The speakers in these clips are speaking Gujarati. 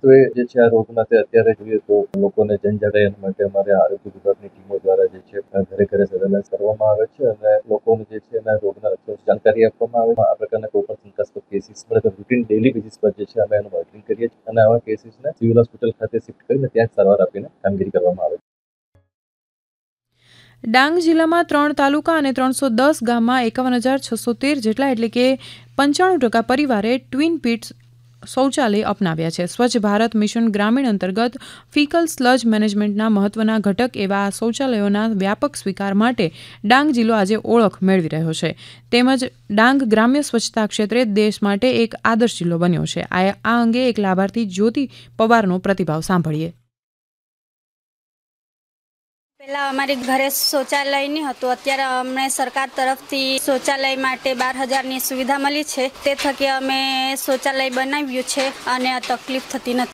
મુખ્યત્વે જે છે આ રોગના અત્યારે જોઈએ તો લોકોને જનજાગરણ માટે અમારે આરોગ્ય વિભાગની ટીમો દ્વારા જે છે ઘરે ઘરે સર્વેલન્સ કરવામાં આવે છે અને લોકોને જે છે એના રોગના લક્ષણો જાણકારી આપવામાં આવે છે. આ પ્રકારના કોઈ પણ શંકાસ્પદ કેસીસ રૂટીન ડેલી બેસિસ પર જે છે અમે એનું મોનિટરિંગ કરીએ છીએ અને આવા કેસીસને સિવિલ હોસ્પિટલ ખાતે શિફ્ટ કરીને ત્યાં સારવાર આપીને કામગીરી કરવામાં આવે છે. ડાંગ જિલ્લામાં 3 તાલુકા અને 310 ગામમાં 51,613 જેટલા એટલે કે 95% પરિવારે ટ્વિન પીટ્સ શૌચાલય અપનાવ્યા છે. સ્વચ્છ ભારત મિશન ગ્રામીણ અંતર્ગત ફિકલ સ્લજ મેનેજમેન્ટના મહત્વના ઘટક એવા આ શૌચાલયોના વ્યાપક સ્વીકાર માટે ડાંગ જિલ્લો આજે ઓળખ મેળવી રહ્યો છે. તેમજ ડાંગ ગ્રામ્ય સ્વચ્છતા ક્ષેત્રે દેશ માટે એક આદર્શ જિલ્લો બન્યો છે. આ અંગે એક લાભાર્થી જ્યોતિ પવારનો પ્રતિભાવ સાંભળીએ. પહેલાં અમારી ઘરે શૌચાલય નહીં હતું. અત્યારે અમને સરકાર તરફથી શૌચાલય માટે 12,000ની સુવિધા મળી છે. તે થકી અમે શૌચાલય બનાવ્યું છે અને આ તકલીફ થતી નથી.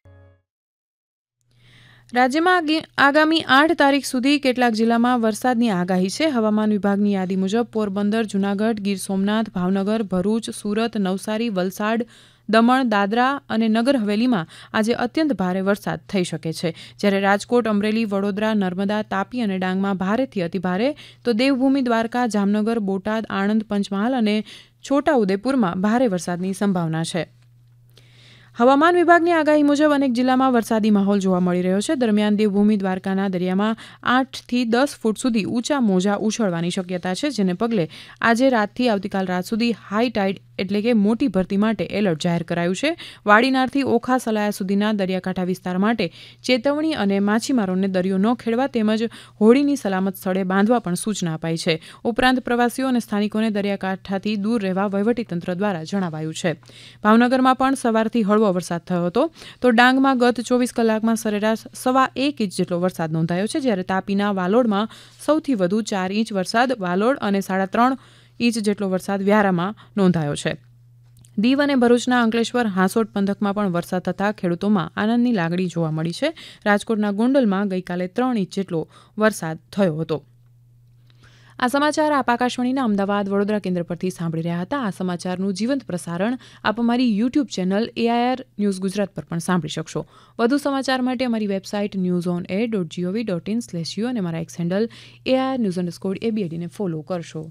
રાજ્યમાં આગામી 8 તારીખ સુધી કેટલાક જિલ્લામાં વરસાદની આગાહી છે. હવામાન વિભાગની યાદી મુજબ પોરબંદર, જૂનાગઢ, ગીર સોમનાથ, ભાવનગર, ભરૂચ, સુરત, નવસારી, વલસાડ, દમણ, દાદરા અને નગર હવેલીમાં આજે અત્યંત ભારે વરસાદ થઈ શકે છે. જ્યારે રાજકોટ, અમરેલી, વડોદરા, નર્મદા, તાપી અને ડાંગમાં ભારેથી અતિભારે તો દેવભૂમિ દ્વારકા, જામનગર, બોટાદ, આણંદ, પંચમહાલ અને છોટાઉદેપુરમાં ભારે વરસાદની સંભાવના છે. હવામાન વિભાગની આગાહી મુજબ અનેક જિલ્લામાં વરસાદી માહોલ જોવા મળી રહ્યો છે. દરમિયાન દેવભૂમિ દ્વારકાના દરિયામાં 8 થી 10 ફૂટ સુધી ઊંચા મોજા ઉછળવાની શક્યતા છે, જેને પગલે આજે રાતથી આવતીકાલ રાત સુધી હાઈ ટાઇડ એટલે કે મોટી ભરતી માટે એલર્ટ જાહેર કરાયું છે. વાડીનારથી ઓખા સલાયા સુધીના દરિયાકાંઠા વિસ્તાર માટે ચેતવણી અને માછીમારોને દરિયો ન ખેડવા તેમજ હોડીની સલામત સ્થળે બાંધવા પણ સૂચના અપાઈ છે. ઉપરાંત પ્રવાસીઓ અને સ્થાનિકોને દરિયાકાંઠાથી દૂર રહેવા વહીવટીતંત્ર દ્વારા જણાવાયું છે. ભાવનગરમાં પણ સવારથી હળવો વરસાદ થયો હતો તો ડાંગમાં ગત 24 કલાકમાં સરેરાશ 1.25 ઇંચ જેટલો વરસાદ નોંધાયો છે. જ્યારે તાપીના વાલોડમાં સૌથી વધુ 4 ઇંચ વરસાદ, વાલોડ અને 3.5 ઇંચ જેટલો વરસાદ વ્યારામાં નોંધાયો છે. દીવ અને ભરૂચના અંકલેશ્વર, હાંસોટ પંથકમાં પણ વરસાદ થતાં ખેડૂતોમાં આનંદની લાગણી જોવા મળી છે. રાજકોટના ગોંડલમાં ગઈકાલે 3 ઇંચ જેટલો વરસાદ થયો હતો. આ સમાચાર આપ આકાશવાણીના અમદાવાદ, વડોદરા કેન્દ્ર પરથી સાંભળી રહ્યા હતા. આ સમાચારનું જીવંત પ્રસારણ આપ અમારી YouTube channel AIR news Gujarat પર પણ સાંભળી શકશો. વધુ સમાચાર માટે અમારી વેબસાઇટ newsonair.gov.in/u અને અમારા એક્સ હેન્ડલ AIR_news_abd ને ફોલો કરશો.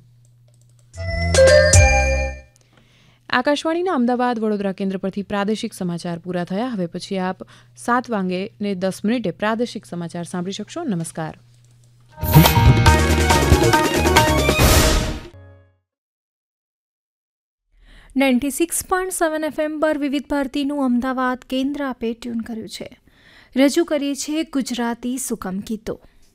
આકાશવાણીના અમદાવાદ, વડોદરા કેન્દ્ર પરથી પ્રાદેશિક સમાચાર પૂરા થયા. હવે પછી આપ 7:10 પ્રાદેશિક સમાચાર સાંભળી શકશો. નમસ્કાર. 96.7 FM પર વિવિધ ભારતીનું અમદાવાદ કેન્દ્ર આપે ટ્યુન કર્યું છે. રજૂ કરીએ છીએ ગુજરાતી સુગમ ગીતો.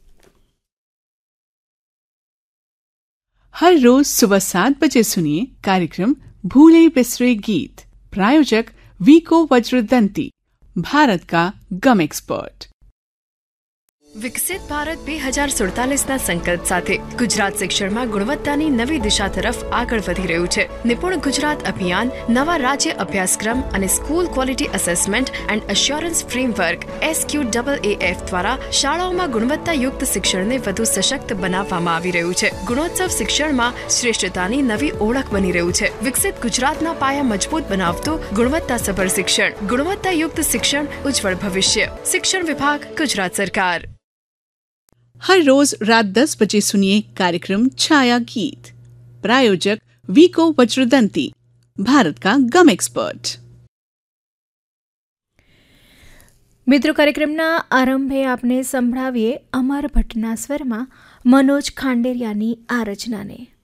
हर रोज सुबह 7 बजे सुनिए कार्यक्रम भूले बिसरे गीत. प्रायोजक वीको वज्रदंती, भारत का गम एक्सपर्ट. વિકસિત ભારત 2047ના સંકલ્પ સાથે ગુજરાત શિક્ષણમાં ગુણવત્તાની નવી દિશા તરફ આગળ વધી રહ્યું છે. નિપુણ ગુજરાત અભિયાન નવા રાજ્ય અભ્યાસક્રમ અને school quality assessment and assurance framework SQAAF દ્વારા શાળાઓમાં ગુણવત્તાયુક્ત શિક્ષણને વધુ સશક્ત બનાવવામાં આવી રહ્યું છે. ગુણોત્સવ શિક્ષણમાં શ્રેષ્ઠતાની નવી ઓળખ બની રહ્યું છે. વિકસિત ગુજરાતના પાયા મજબૂત બનાવતું ગુણવત્તાસભર શિક્ષણ, ગુણવત્તાયુક્ત શિક્ષણ, ઉજ્જવળ ભવિષ્ય. શિક્ષણ વિભાગ, ગુજરાત સરકાર. हर रोज रात 10 बजे सुनिए कार्यक्रम छाया गीत. प्रायोजक वीको वज्रदंती, भारत का गम एक्सपर्ट. મિત્રો, કાર્યક્રમના આરંભે આપને સંભળાવીએ અમર ભટ્ટના સ્વરમાં મનોજ ખાંડેરિયાની આ રચનાને.